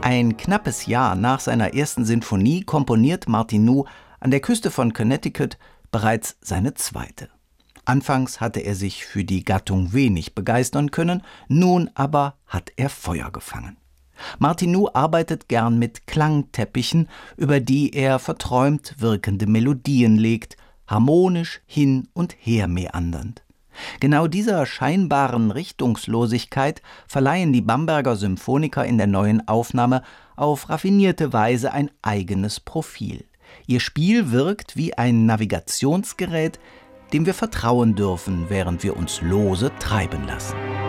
Ein knappes Jahr nach seiner ersten Sinfonie komponiert Martinů an der Küste von Connecticut bereits seine zweite. Anfangs hatte er sich für die Gattung wenig begeistern können, nun aber hat er Feuer gefangen. Martinů arbeitet gern mit Klangteppichen, über die er verträumt wirkende Melodien legt, harmonisch hin und her meandernd. Genau dieser scheinbaren Richtungslosigkeit verleihen die Bamberger Symphoniker in der neuen Aufnahme auf raffinierte Weise ein eigenes Profil. Ihr Spiel wirkt wie ein Navigationsgerät, dem wir vertrauen dürfen, während wir uns lose treiben lassen.